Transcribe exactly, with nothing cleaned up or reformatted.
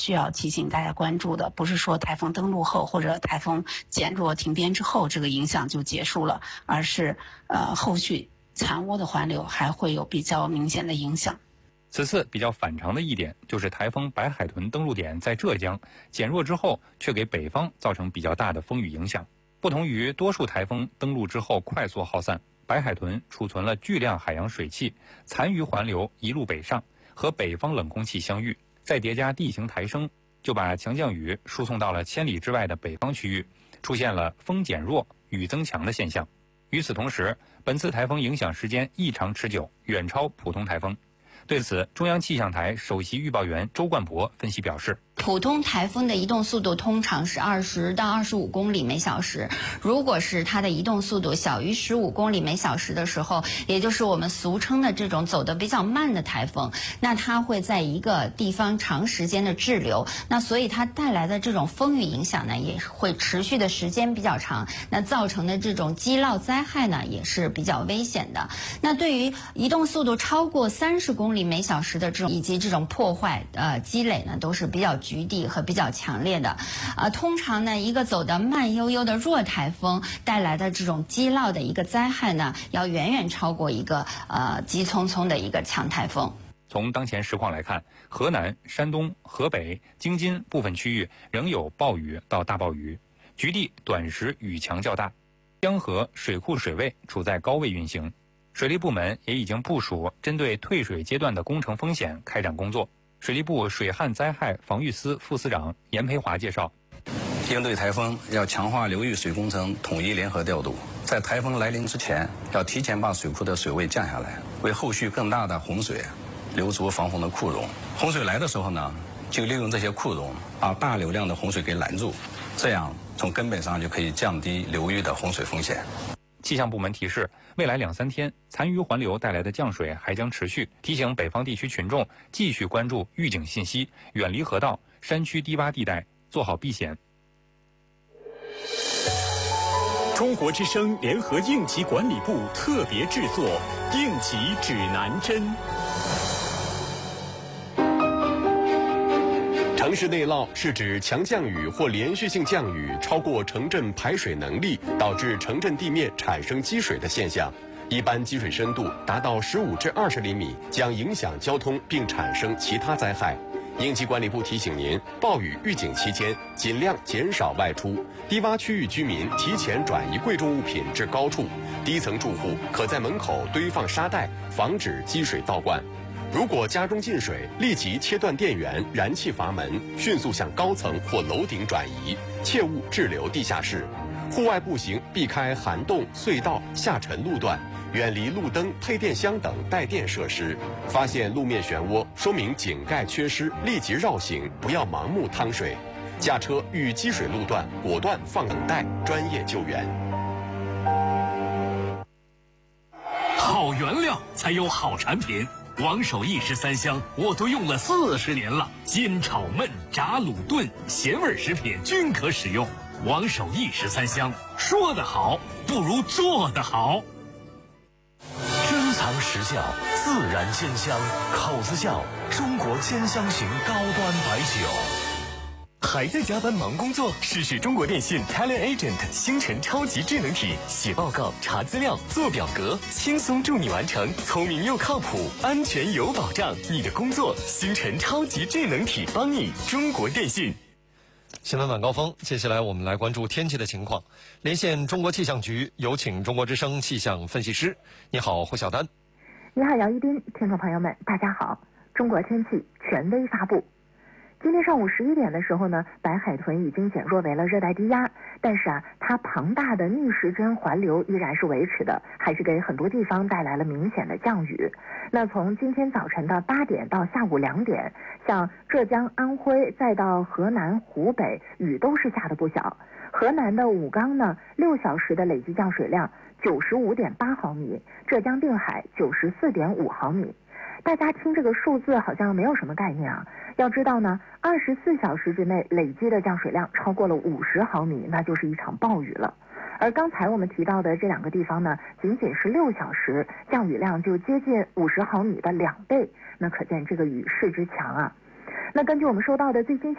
需要提醒大家关注的，不是说台风登陆后或者台风减弱停边之后这个影响就结束了，而是呃后续残涡的环流还会有比较明显的影响。 此次比较反常的一点就是台风白海豚登陆点在浙江，减弱之后却给北方造成比较大的风雨影响。不同于多数台风登陆之后快速耗散，白海豚储存了巨量海洋水汽，残余环流一路北上，和北方冷空气相遇，再叠加地形抬升，就把强降雨输送到了千里之外的北方区域，出现了风减弱、雨增强的现象。与此同时，本次台风影响时间异常持久，远超普通台风。对此，中央气象台首席预报员周冠博分析表示， 普通台风的移动速度通常是二十到二十五公里每小时，如果是它的移动速度小于十五公里每小时的时候，也就是我们俗称的这种走得比较慢的台风，那它会在一个地方长时间的滞留，那所以它带来的这种风雨影响呢，也会持续的时间比较长，那造成的这种积涝灾害呢，也是比较危险的。那对于移动速度超过三十公里每小时的这种以及这种破坏呃积累呢，都是比较局地和比较强烈的。呃，通常呢，一个走得慢悠悠的弱台风带来的这种积涝的一个灾害呢，要远远超过一个呃急匆匆的一个强台风。 从当前实况来看，河南、山东、河北、京津部分区域仍有暴雨到大暴雨，局地短时雨强较大，江河水库水位处在高位运行。水利部门也已经部署针对退水阶段的工程风险开展工作。水利部水旱灾害防御司副司长严培华介绍， 应对台风要强化流域水工程统一联合调度，在台风来临之前，要提前把水库的水位降下来，为后续更大的洪水留足防洪的库容。洪水来的时候呢，就利用这些库容把大流量的洪水给拦住，这样从根本上就可以降低流域的洪水风险。 气象部门提示，未来两三天残余环流带来的降水还将持续，提醒北方地区群众继续关注预警信息，远离河道、山区低洼地带，做好避险。 中国之声联合应急管理部特别制作《应急指南针》。城市内涝是指强降雨或连续性降雨超过城镇排水能力，导致城镇地面产生积水的现象。一般积水深度达到十五至二十厘米，将影响交通并产生其他灾害。应急管理部提醒您，暴雨预警期间尽量减少外出，低洼区域居民提前转移贵重物品至高处，低层住户可在门口堆放沙袋，防止积水倒灌。如果家中进水，立即切断电源、燃气阀门，迅速向高层或楼顶转移，切勿滞留地下室。户外步行避开涵洞、隧道、下沉路段，远离路灯、配电箱等带电设施。发现路面漩涡，说明井盖缺失，立即绕行，不要盲目趟水。驾车遇积水路段，果断放等待专业救援。 好原料才有好产品。王守义十三香我都用了四十年了，煎炒焖炸卤炖咸味食品均可使用。王守义十三香，说得好不如做得好。 珍藏实窖，自然煎香，口子窖中国煎香型高端白酒。还在加班忙工作？试试中国电信 Talent Agent 星辰超级智能体，写报告、查资料、做表格，轻松助你完成，聪明又靠谱，安全有保障。你的工作，星辰超级智能体帮你。中国电信。 新闻晚高峰，接下来我们来关注天气的情况。连线中国气象局，有请中国之声气象分析师。你好，胡晓丹。 你好，姚一斌。听众朋友们，大家好。中国天气权威发布。今天上午十一点的时候呢，白海豚已经减弱为了热带低压，但是啊，它庞大的逆时针环流依然是维持的，还是给很多地方带来了明显的降雨。那从今天早晨的八点到下午两点，像浙江、安徽，再到河南、湖北，雨都是下的不小。河南的武冈呢，六小时的累计降水量九十五点八毫米，浙江定海九十四点五毫米。大家听这个数字好像没有什么概念啊，要知道呢，二十四小时之内累积的降水量超过了五十毫米，那就是一场暴雨了。而刚才我们提到的这两个地方呢，仅仅是六小时降雨量就接近五十毫米的两倍，那可见这个雨势之强啊。那根据我们收到的最新消息